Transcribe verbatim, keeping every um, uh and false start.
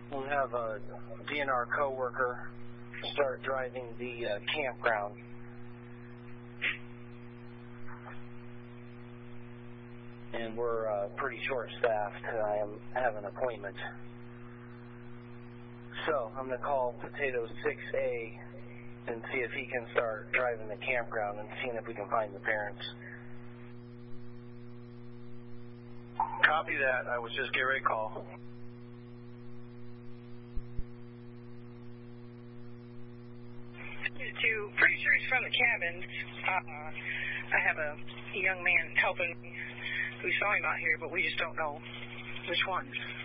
We'll have a D N R co-worker start driving the uh, campground. And we're uh, pretty short-staffed. I am, have an appointment. So I'm going to call Potato six A and see if he can start driving the campground and seeing if we can find the parents. Copy that. I was just getting ready to call. To, pretty sure he's from the cabins. Uh, I have a young man helping me who saw him out here, but we just don't know which one.